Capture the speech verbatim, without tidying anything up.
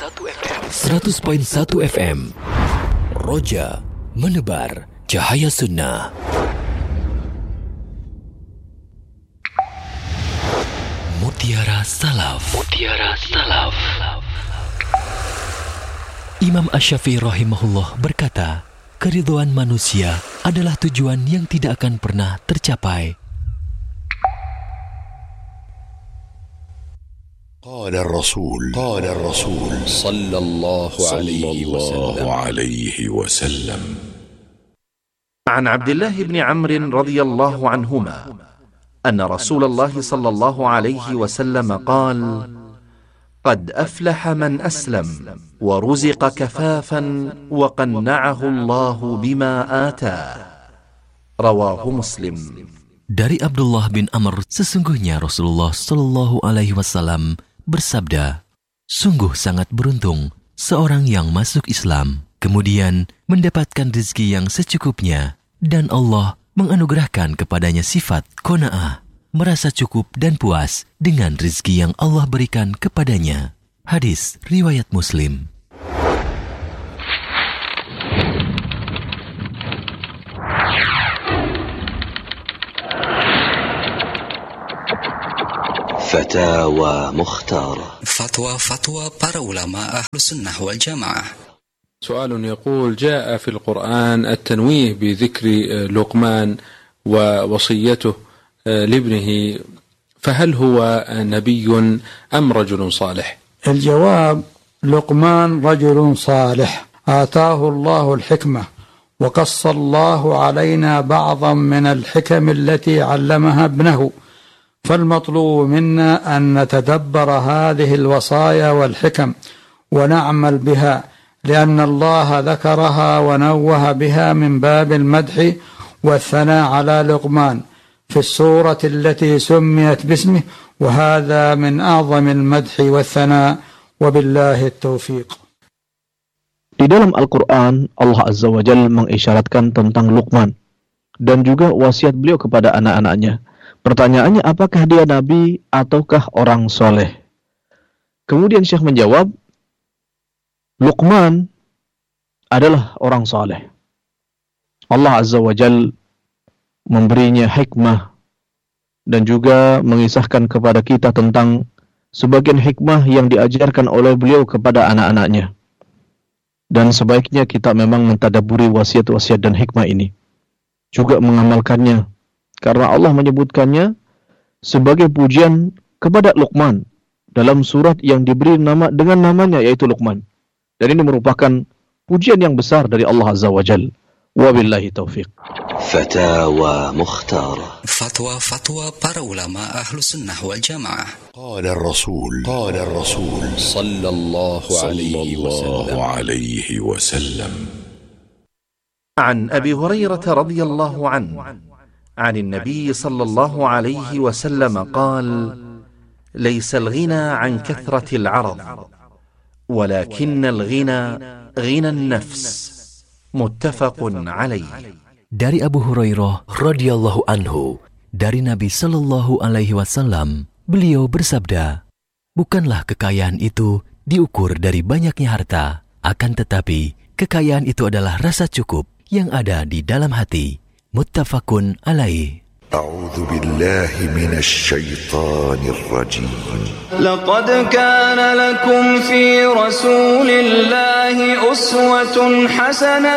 seratus koma satu F M. Roja menebar cahaya sunnah. Mutiara Salaf. Mutiara Salaf. Imam Asy-Syafi'i rahimahullah berkata, keridhaan manusia adalah tujuan yang tidak akan pernah tercapai. قال الرسول قال الرسول صلى الله عليه وسلم عن عبد الله بن عمرو رضي الله عنهما أن رسول الله صلى الله عليه وسلم قال: قد أفلح من أسلم ورزق كفافا وقنعه الله بما آتاه. رواه مسلم. Dari Abdullah bin Amr, sesungguhnya Rasulullah Shallallahu Alaihi Wasallam bersabda, sungguh sangat beruntung seorang yang masuk Islam, kemudian mendapatkan rezeki yang secukupnya, dan Allah menganugerahkan kepadanya sifat qanaah, merasa cukup dan puas dengan rezeki yang Allah berikan kepadanya. Hadis riwayat Muslim. Fatawa Mukhtar. Fatwa-fatwa para ulama ahlu sunnah wal jamaah. سؤال يقول: جاء في القرآن التنويه بذكر لقمان ووصيته لابنه، فهل هو نبي أم رجل صالح؟ الجواب: لقمان رجل صالح آتاه الله الحكمة، وقص الله علينا بعضا من الحكم التي علمها ابنه، فالمطلوب منا أن نتدبر هذه الوصايا والحكم ونعمل بها، لأن الله ذكرها ونوه بها من باب المدح والثناء على لقمان في السورة التي سميت باسمه، وهذا من أعظم المدح والثناء، وبالله التوفيق. Di dalam Al-Quran, Allah Azza wa Jalla mengisyaratkan tentang Luqman dan juga wasiat beliau kepada anak-anaknya. Pertanyaannya, apakah dia nabi ataukah orang soleh? Kemudian Syekh menjawab, Luqman adalah orang soleh. Allah Azza wa Jalla memberinya hikmah dan juga mengisahkan kepada kita tentang sebagian hikmah yang diajarkan oleh beliau kepada anak-anaknya. Dan sebaiknya kita memang mentadaburi wasiat-wasiat dan hikmah ini, juga mengamalkannya, karena Allah menyebutkannya sebagai pujian kepada Luqman dalam surat yang diberi nama dengan namanya, yaitu Luqman. Dan ini merupakan pujian yang besar dari Allah Azza wa Jalla. Wabillahi taufiq. Fatawa Mukhtar. Fatwa-fatwa para ulama ahlu sunnah wal jamaah. قال الرسول قال الرسول صلى الله عليه وسلم عن أبي هريرة رضي الله عنه عن النبي صلى الله عليه وسلم قال: ليس الغنى عن كثرة العرض، ولكن الغنى غنى النفس. متفق عليه. Dari Abu Hurairah radhiyallahu anhu, dari Nabi Shallallahu Alaihi Wasallam, beliau bersabda, bukanlah kekayaan itu diukur dari banyaknya harta, akan tetapi kekayaan itu adalah rasa cukup yang ada di dalam hati. Muttafaqun alaih. أعوذ بالله من الشيطان الرجيم. لقد كان لكم في رسول الله أسوة حسنة